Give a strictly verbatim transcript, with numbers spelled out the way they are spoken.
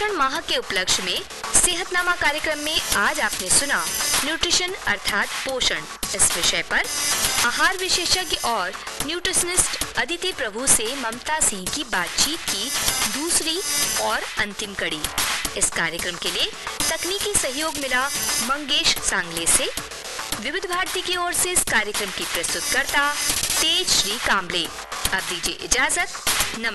पोषण माह के उपलक्ष्य में सेहतनामा कार्यक्रम में आज आपने सुना न्यूट्रिशन अर्थात पोषण इस विषय पर आहार विशेषज्ञ और न्यूट्रिशनिस्ट अदिति प्रभु से ममता सिंह की बातचीत की दूसरी और अंतिम कड़ी। इस कार्यक्रम के लिए तकनीकी सहयोग मिला मंगेश सांगले से। विविध भारती की ओर से इस कार्यक्रम की प्रस्तुतकर्ता तेज श्री कांबले। अब दीजिए इजाजत।